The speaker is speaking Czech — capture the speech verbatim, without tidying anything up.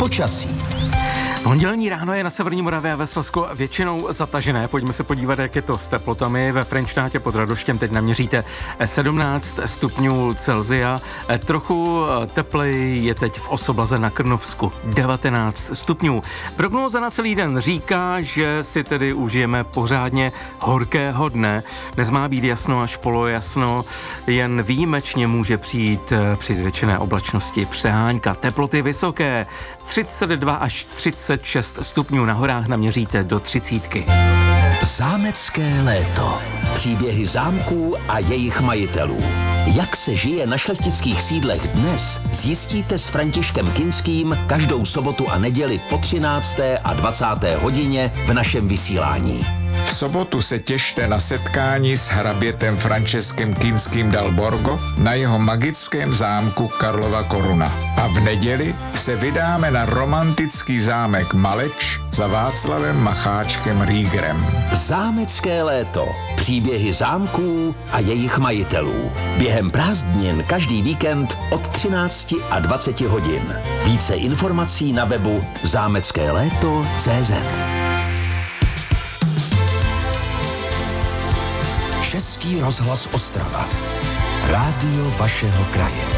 Počasí. Pondělní ráno je na severní Moravě a ve Slezsku většinou zatažené. Pojďme se podívat, jak je to s teplotami. Ve Frenštátě pod Radoštěm teď naměříte sedmnáct stupňů Celsia. Trochu teplej je teď v Osoblaze na Krnovsku devatenáct stupňů. Prognóza na celý den říká, že si tedy užijeme pořádně horkého dne. Dnes má být jasno až polojasno, jen výjimečně může přijít při zvětšené oblačnosti přehánka. Teploty vysoké, třicet dva až třicet šest stupňů, na horách naměříte do třicítky. Zámecké léto. Příběhy zámků a jejich majitelů. Jak se žije na šlechtických sídlech dnes, zjistíte s Františkem Kinským každou sobotu a neděli po třinácté a dvacáté hodině v našem vysílání. V sobotu se těšte na setkání s hrabětem Franceskem Kinským dal Borgo na jeho magickém zámku Karlova Koruna. A v neděli se vydáme na romantický zámek Maleč za Václavem Macháčkem Riegerem. Zámecké léto. Příběhy zámků a jejich majitelů. Během prázdnin každý víkend od třinácti a dvaceti hodin. Více informací na webu zámecké léto tečka cé zet. Český rozhlas Ostrava. Rádio vašeho kraje.